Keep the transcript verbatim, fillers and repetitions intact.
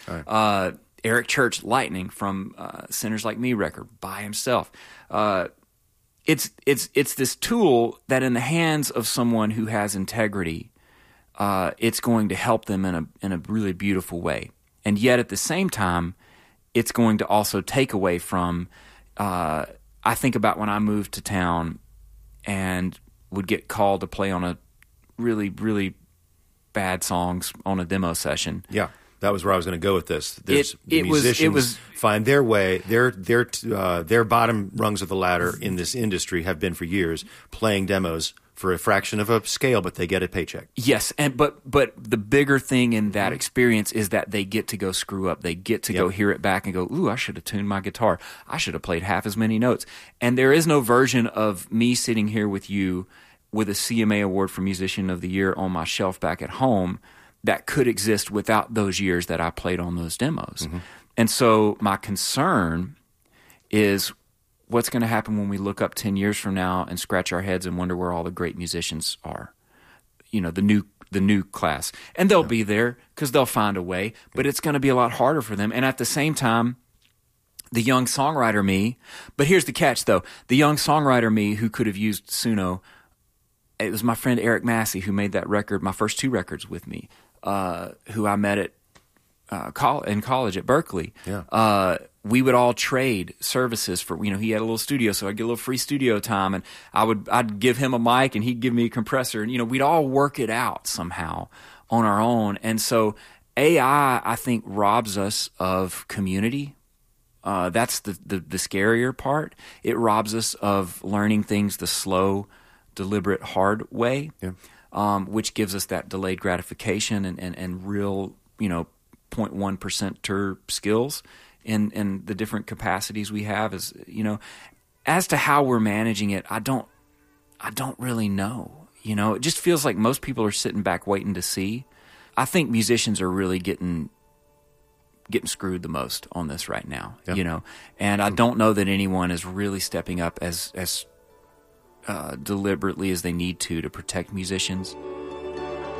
Right. Uh, Eric Church, Lightning from uh, Sinners Like Me record by himself. Uh, it's it's it's this tool that in the hands of someone who has integrity, uh, it's going to help them in a in a really beautiful way. And yet at the same time, it's going to also take away from. Uh, I think about when I moved to town and would get called to play on a really really bad songs on a demo session. Yeah. That was where I was going to go with this. There's, It- the it was- musicians it was- find their way. Their their uh, their bottom rungs of the ladder in this industry have been for years playing demos for a fraction of a scale, but they get a paycheck. Yes, and but but the bigger thing in that experience is that they get to go screw up. They get to go Yep. hear it back and go, "Ooh, I should have tuned my guitar. I should have played half as many notes." And there is no version of me sitting here with you with a C M A award for Musician of the Year on my shelf back at home that could exist without those years that I played on those demos. Mm-hmm. And so my concern is what's going to happen when we look up ten years from now and scratch our heads and wonder where all the great musicians are. You know, the new the new class. And they'll be there because they'll find a way, but it's going to be a lot harder for them. And at the same time, the young songwriter me, but here's the catch though, the young songwriter me who could have used Suno, it was my friend Eric Massey who made that record, my first two records with me, uh, who I met at uh, col- in college at Berkeley. Yeah. Uh, we would all trade services for, you know, he had a little studio, so I'd get a little free studio time, and I would, I'd give him a mic and he'd give me a compressor, and, you know, we'd all work it out somehow on our own. And so A I, I think, robs us of community. Uh, that's the, the, the scarier part. It robs us of learning things the slow, deliberate, hard way, Yeah. um, which gives us that delayed gratification and, and, and real, you know, zero point one percenter skills in, in the different capacities we have. Is, you know, as to how we're managing it, I don't, I don't really know. You know, it just feels like most people are sitting back waiting to see. I think musicians are really getting getting screwed the most on this right now. Yeah. You know, and I don't know that anyone is really stepping up as as uh, deliberately as they need to to protect musicians.